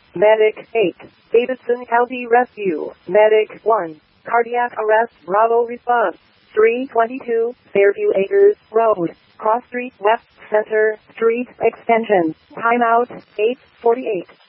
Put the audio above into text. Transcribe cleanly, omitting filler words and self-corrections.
Medic 8. Davidson County Rescue. Medic 1. Cardiac arrest. Bravo response. 322 Fairview Acres Road. Cross Street West Center Street Extension. Timeout 8:48.